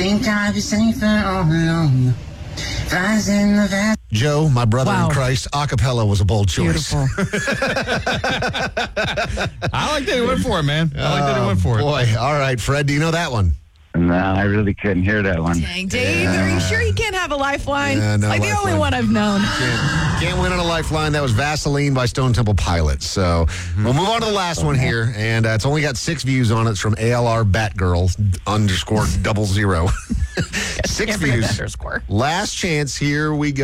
think I'd be safer all alone. Flies in the vast. Joe, my brother in Christ, a cappella was a bold choice. Beautiful. I like that he went for it, man. I like that he went for it. Boy, all right, Fred, do you know that one? No, I really couldn't hear that one. Dang, Dave, are you sure you can't have a lifeline? Yeah, no like the only lifeline. one I've known. Can't win on a lifeline. That was Vaseline by Stone Temple Pilots. So we'll move on to the last one here, and it's only got 6 views on it. It's from ALR Batgirl _00. 6 Can't forget the views. underscore. Last chance. Here we go.